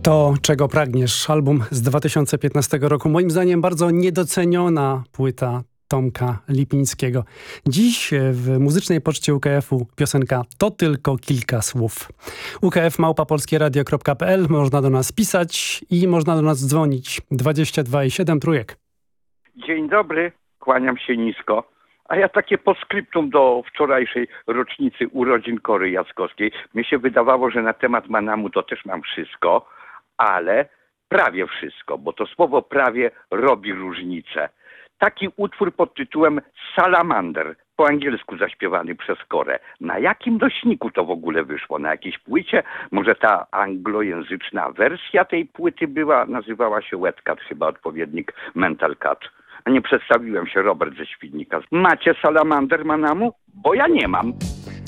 To, czego pragniesz. Album z 2015 roku. Moim zdaniem bardzo niedoceniona płyta Tomka Lipińskiego. Dziś w muzycznej poczcie UKF-u piosenka To tylko kilka słów. ukf@polskieradio.pl. Można do nas pisać i można do nas dzwonić. 22 i 7 trójek. Dzień dobry, kłaniam się nisko. A ja takie postscriptum do wczorajszej rocznicy urodzin Kory Jackowskiej. Mnie się wydawało, że na temat Manamu to też mam wszystko, ale prawie wszystko, bo to słowo prawie robi różnicę. Taki utwór pod tytułem Salamander, po angielsku zaśpiewany przez Korę. Na jakim nośniku to w ogóle wyszło? Na jakiejś płycie? Może ta anglojęzyczna wersja tej płyty nazywała się Wet Cat, chyba odpowiednik Mental Cat. A nie przedstawiłem się, Robert ze Świdnika. Macie Salamander Manamu? Bo ja nie mam.